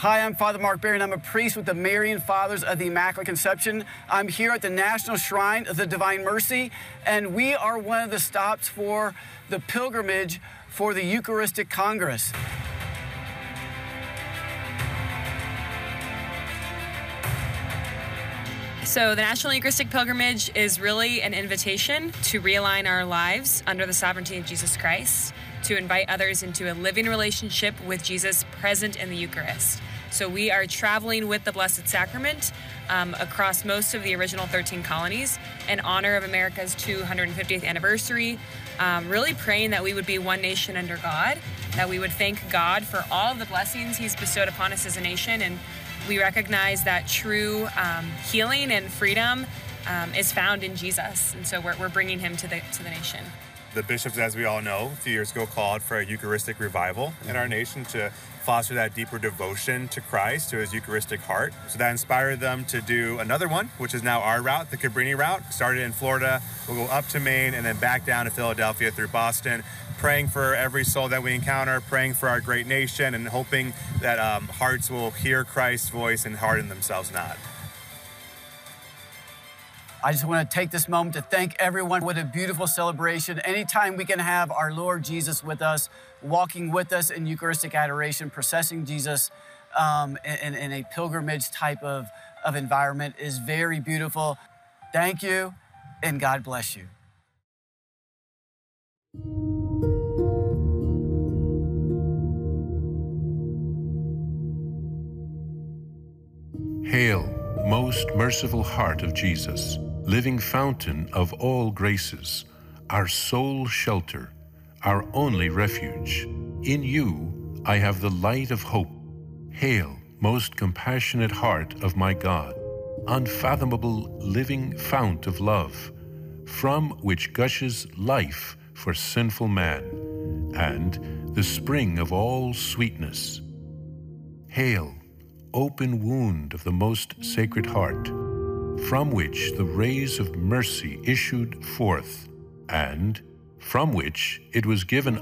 Hi, I'm Father Mark Berry, and I'm a priest with the Marian Fathers of the Immaculate Conception. I'm here at the National Shrine of the Divine Mercy, and we are one of the stops for the pilgrimage for the Eucharistic Congress. So the National Eucharistic Pilgrimage is really an invitation to realign our lives under the sovereignty of Jesus Christ, to invite others into a living relationship with Jesus present in the Eucharist. So we are traveling with the Blessed Sacrament across most of the original 13 colonies in honor of America's 250th anniversary, really praying that we would be one nation under God, that we would thank God for all of the blessings He's bestowed upon us as a nation, and we recognize that true healing and freedom is found in Jesus, and so we're bringing Him to the nation. The bishops, as we all know, a few years ago called for a Eucharistic revival in our nation to foster that deeper devotion to Christ, to His Eucharistic heart. So that inspired them to do another one, which is now our route, the Cabrini route. Started in Florida, we'll go up to Maine and then back down to Philadelphia through Boston, praying for every soul that we encounter, praying for our great nation, and hoping that hearts will hear Christ's voice and harden themselves not. I just want to take this moment to thank everyone. What a beautiful celebration. Anytime we can have our Lord Jesus with us, walking with us in Eucharistic adoration, processing Jesus in a pilgrimage type of environment is very beautiful. Thank you, and God bless you. Hail, most merciful heart of Jesus, living fountain of all graces, our sole shelter, our only refuge. In you I have the light of hope. Hail, most compassionate heart of my God, unfathomable living fount of love, from which gushes life for sinful man, and the spring of all sweetness. Hail, open wound of the most sacred heart, from which the rays of mercy issued forth, and from which it was given